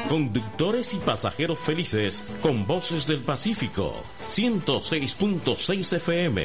Conductores y pasajeros felices con Voces del Pacífico. 106.6 FM.